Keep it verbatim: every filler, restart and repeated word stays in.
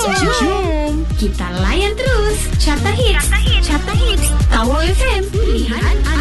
Jom kita layan terus Carta Hits, Carta Hits, Carta Hits, Tawau F M, pilihan